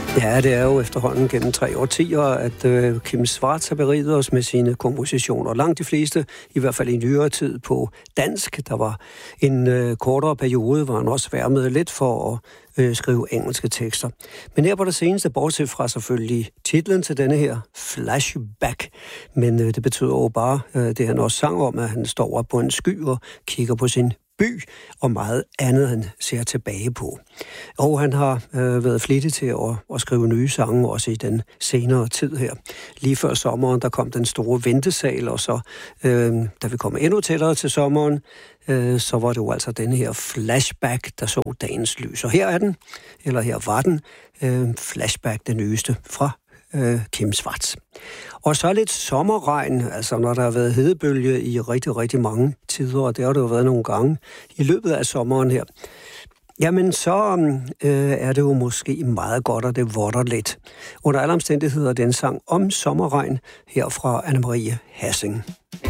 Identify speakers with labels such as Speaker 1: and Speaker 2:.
Speaker 1: Ja, det er jo efterhånden gennem 3 årtier, at Kim Schwartz har beriget os med sine kompositioner. Langt de fleste, i hvert fald i nyere tid, på dansk. Der var en kortere periode, hvor han også sværmede lidt for at skrive engelske tekster. Men her på det seneste, bortset fra selvfølgelig titlen til denne her, Flashback. Men det betyder jo bare, det han også sang om, at han står op på en sky og kigger på sin by og meget andet, han ser tilbage på. Og han har været flittig til at skrive nye sange, også i den senere tid her. Lige før sommeren, der kom den store ventesal, og så, da vi kom endnu tættere til sommeren, så var det jo altså den her Flashback, der så dagens lys. Og her er den, eller her var den, Flashback, den nyeste fra Kim Schwartz. Og så lidt sommerregn, altså når der har været hedebølge i rigtig, rigtig mange tider, og det har det jo været nogle gange i løbet af sommeren her. Jamen, så er det jo måske meget godt, at det votter lidt. Under alle omstændigheder den sang om sommerregn her fra Anne-Marie Hassing.